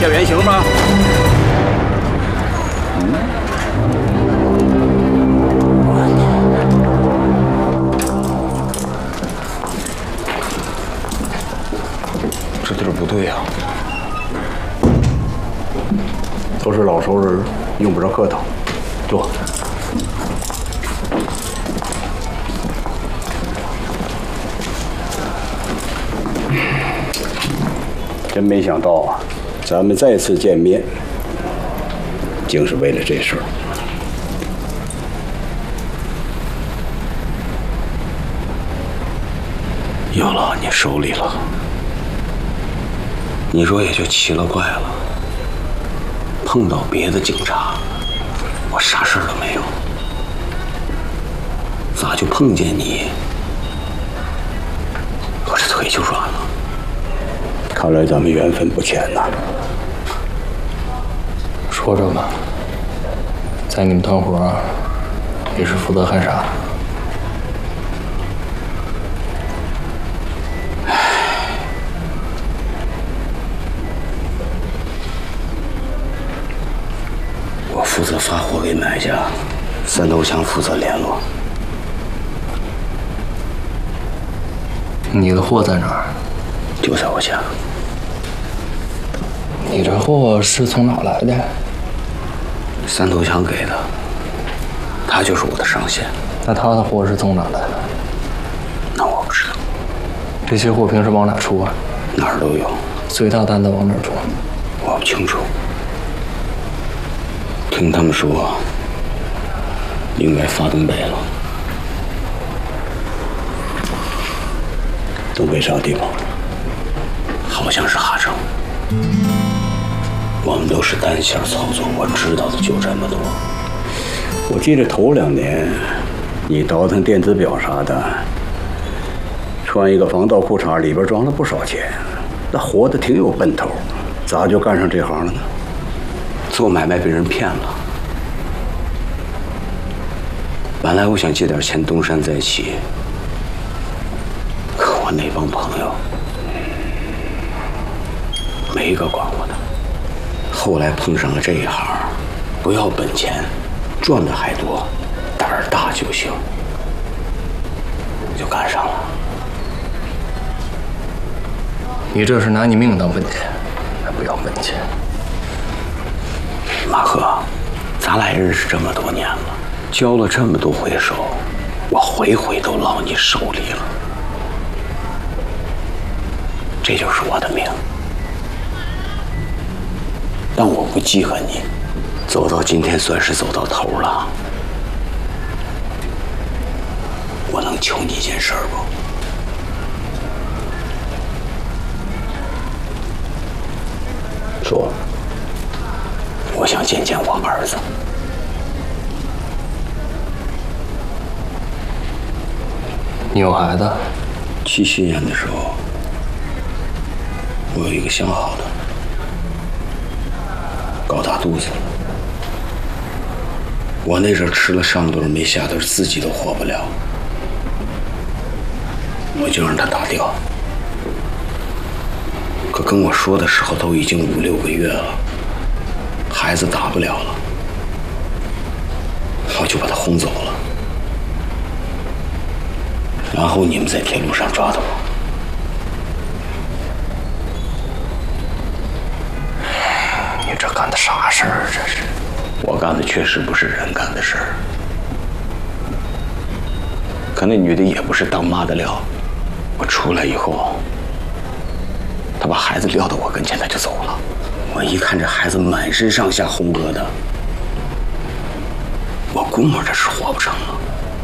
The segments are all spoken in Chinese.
下原形吧。这地儿不对呀，都是老熟人，用不着客套。坐。真没想到啊，咱们再次见面，竟是为了这事儿。 药落你手里了，你说也就奇了怪了，碰到别的警察，我啥事儿都没有，咋就碰见你，我这腿就软了？ 看来咱们缘分不浅呐。 说着吧，在你们团伙也是负责喊啥？ 我负责发货给买家，三头强负责联络。 你的货在哪儿？ 就在我家。 你这货是从哪来的？ 三头强给的，他就是我的上线。 那他的货是从哪来的？ 那我不知道。 这些货平时往哪出啊？ 哪儿都有。 最大单的往哪儿出？ 我不清楚。听他们说，应该发东北了。 东北啥地方？ 好像是哈城。我们都是单线操作，我知道的就这么多。 我记得头2年，你倒腾电子表啥的，穿一个防盗裤衩，里边装了不少钱，那活得挺有奔头，咋就干上这行了呢？ 做买卖被人骗了。本来我想借点钱东山再起，可我那帮朋友没一个管我的。后来碰上了这一行，不要本钱，赚的还多，胆儿大就行，就干上了。 你这是拿你命当本钱，还不要本钱？ 马赫，咱俩认识这么多年了，交了这么多回手，我回回都落你手里了，这就是我的命。但我不记恨你，走到今天算是走到头了。我能求你一件事不？ 说。 我想见见我儿子。 你有孩子 ？77年的时候，我有一个相好的。搞大肚子了，我那阵吃了上顿没下顿，自己都活不了，我就让他打掉。可跟我说的时候都已经5、6个月了，孩子打不了了，我就把他轰走了。然后你们在铁路上抓的我。 这干的啥事儿？这是我干的，确实不是人干的事儿。可那女的也不是当妈的料。我出来以后，她把孩子撂到我跟前，她就走了。我一看这孩子满身上下红疙瘩，我估摸着是活不成了。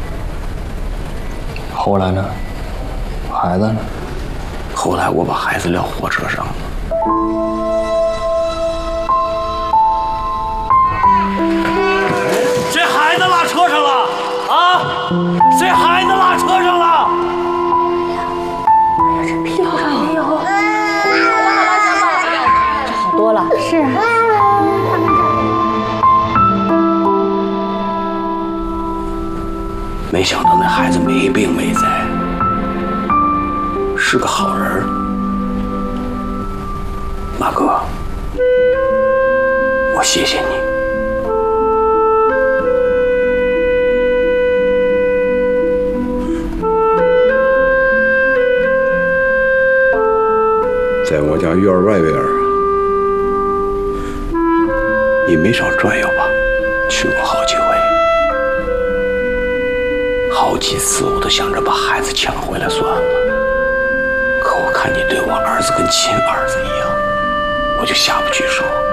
后来呢？孩子呢？ 后来我把孩子撂火车上了。 谁孩子拉车上了？啊？谁孩子拉车上了？ 哎呀，这屁股上没有。这好多了。是。 没想到那孩子没病没灾，是个好人。马哥， 我谢谢你。 在我家院外边，你没少转悠吧？ 去过好几回，好几次我都想着把孩子抢回来算了，可我看你对我儿子跟亲儿子一样，我就下不去手。